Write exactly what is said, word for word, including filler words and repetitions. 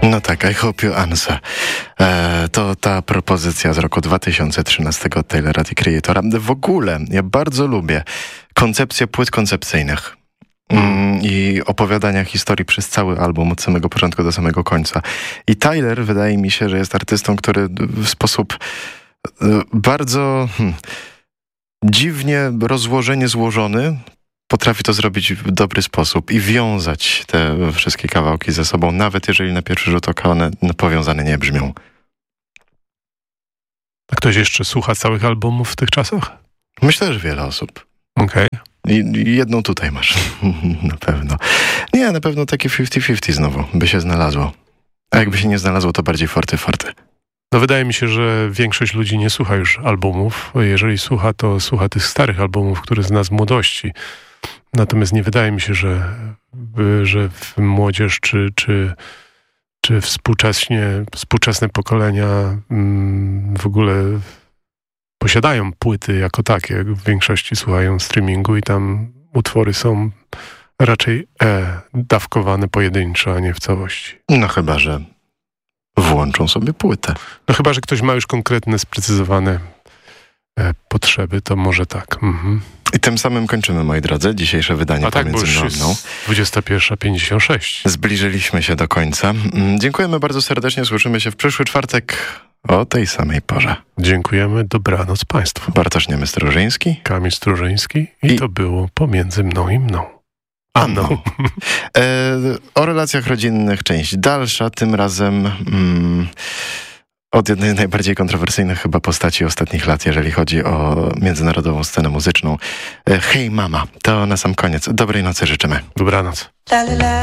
No tak, I Hope You Answer. E, to ta propozycja z roku dwa tysiące trzynastego od Taylora, The Creatora. W ogóle ja bardzo lubię koncepcję płyt koncepcyjnych mm, i opowiadania historii przez cały album od samego początku do samego końca. I Tyler wydaje mi się, że jest artystą, który w sposób e, bardzo hmm, dziwnie rozłożenie złożony potrafi to zrobić w dobry sposób i wiązać te wszystkie kawałki ze sobą, nawet jeżeli na pierwszy rzut oka one powiązane nie brzmią. A ktoś jeszcze słucha całych albumów w tych czasach? Myślę, że wiele osób. Okej. Okay. I jedną tutaj masz, na pewno. Nie, na pewno takie pięćdziesiąt pięćdziesiąt znowu by się znalazło. A jakby się nie znalazło, to bardziej forty forty. No wydaje mi się, że większość ludzi nie słucha już albumów. Jeżeli słucha, to słucha tych starych albumów, które zna z młodości. Natomiast nie wydaje mi się, że, że młodzież czy, czy, czy współcześnie, współczesne pokolenia w ogóle posiadają płyty jako takie. W większości słuchają streamingu i tam utwory są raczej e, dawkowane pojedynczo, a nie w całości. No chyba, że włączą sobie płytę. No chyba, że ktoś ma już konkretne, sprecyzowane e, potrzeby, to może tak. Mhm. I tym samym kończymy, moi drodzy, dzisiejsze wydanie A tak, Pomiędzy mną a mną. dwudziesta pierwsza pięćdziesiąt sześć. Zbliżyliśmy się do końca. Dziękujemy bardzo serdecznie. Słyszymy się w przyszły czwartek o tej samej porze. Dziękujemy. Dobranoc Państwu. Bartosz Niemy-Strużyński. Kamil Strużyński. I, I to było Pomiędzy mną i mną. A mną. e, o relacjach rodzinnych część dalsza. Tym razem... Mm, od jednej z najbardziej kontrowersyjnych chyba postaci ostatnich lat, jeżeli chodzi o międzynarodową scenę muzyczną. Hej Mama, to na sam koniec. Dobrej nocy życzymy. Dobranoc.